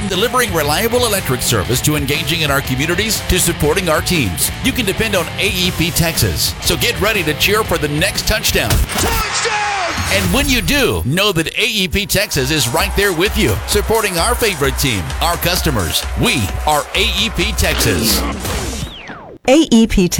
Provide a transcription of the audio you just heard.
From delivering reliable electric service to engaging in our communities to supporting our teams, you can depend on AEP Texas. So get ready to cheer for the next touchdown. Touchdown! And when you do, know that AEP Texas is right there with you, supporting our favorite team, our customers. We are AEP Texas. AEP